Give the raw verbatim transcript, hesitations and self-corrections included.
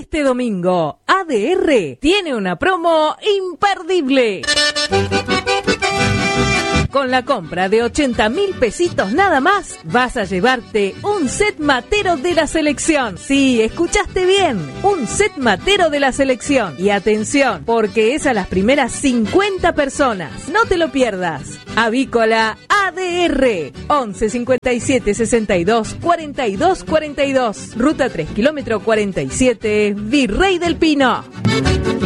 Este domingo, A D R tiene una promo imperdible. Con la compra de ochenta mil pesitos nada más, vas a llevarte un set matero de la selección. Sí, escuchaste bien, un set matero de la selección. Y atención, porque es a las primeras cincuenta personas. No te lo pierdas. Avícola A D R, once cincuenta y siete sesenta y dos cuarenta y dos cuarenta y dos, ruta tres, kilómetro cuarenta y siete, Virrey del Pino.